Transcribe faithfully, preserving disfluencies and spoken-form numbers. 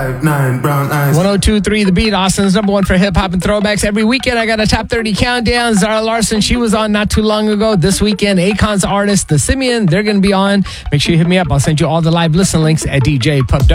Nine brown eyes. one oh two point three The Beat, Austin's number one for hip hop and throwbacks. Every weekend, I got a top thirty countdown. Zara Larson, she was on not too long ago. This weekend, Akon's artist, The Simeon, they're going to be on. Make sure you hit me up. I'll send you all the live listen links at D J Pub.